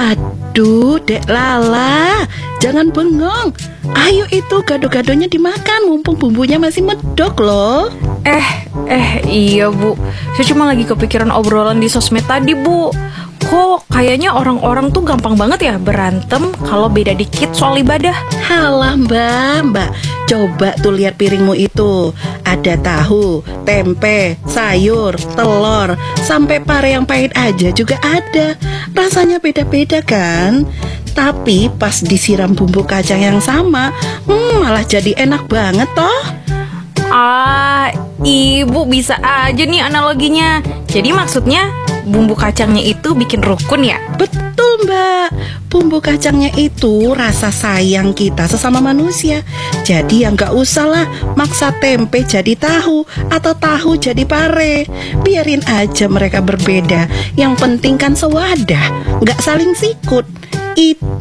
Aduh, Dek Lala, jangan bengong. Ayo itu gado-gadonya dimakan, mumpung bumbunya masih medok loh. Iya Bu, saya cuma lagi kepikiran obrolan di sosmed tadi Bu. Kok kayaknya orang-orang tuh gampang banget ya berantem kalau beda dikit soal ibadah. Halah mbak, coba tuh lihat piringmu itu. Ada tahu, tempe, sayur, telur, sampai pare yang pahit aja juga ada. Rasanya beda-beda kan? Tapi pas disiram bumbu kacang yang sama, malah jadi enak banget toh. Ibu bisa aja nih analoginya. Jadi maksudnya bumbu kacangnya itu bikin rukun ya? Betul mbak, bumbu kacangnya itu rasa sayang kita sesama manusia. Jadi ya nggak usah lah maksa tempe jadi tahu atau tahu jadi pare. Biarin aja mereka berbeda. Yang penting kan sewadah, nggak saling sikut. Itu